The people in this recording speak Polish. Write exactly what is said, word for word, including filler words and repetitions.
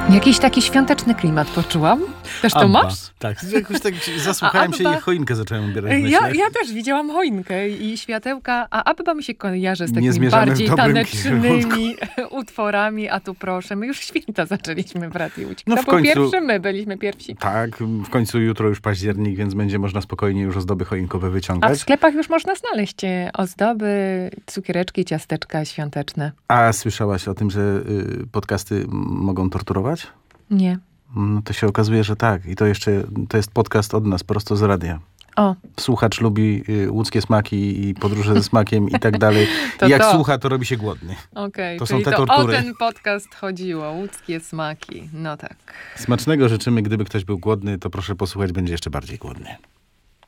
Jakiś taki świąteczny klimat poczułam. Też to Abba. masz? Tak, jakoś tak zasłuchałem się Abba... i choinkę zacząłem ubierać na Ja, śmiech. ja też widziałam choinkę i światełka, a Abba mi się kojarzy z Nie takimi zmierzamy w bardziej dobrym tanecznymi utworami, a tu proszę, my już święta zaczęliśmy w Radiu Łódź. No To w był końcu- pierwszy, my byliśmy pierwsi. Tak, w końcu jutro już październik, więc będzie można spokojnie już ozdoby choinkowe A w wyciągać. sklepach już można znaleźć e, ozdoby, cukiereczki, ciasteczka świąteczne. A słyszałaś o tym, że y, podcasty m- mogą torturować? Nie. No to się okazuje, że tak. I to jeszcze, to jest podcast od nas, prosto z radia. O, Słuchacz lubi y, łódzkie smaki i podróże ze smakiem i tak dalej. To I jak to. słucha, to robi się głodny. okej. To są Czyli te to o tortury. ten podcast chodziło. Łódzkie smaki. No tak. Smacznego życzymy. Gdyby ktoś był głodny, to proszę posłuchać, będzie jeszcze bardziej głodny.